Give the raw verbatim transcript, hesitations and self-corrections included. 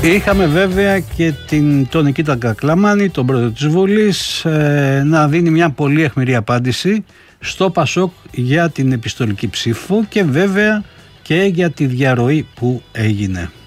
Είχαμε βέβαια και την, τον Νικήτα Κακλαμάνη, τον πρόεδρο της Βουλής, ε, να δίνει μια πολύ αιχμηρή απάντηση στο Πασόκ για την επιστολική ψήφο και βέβαια και για τη διαρροή που έγινε.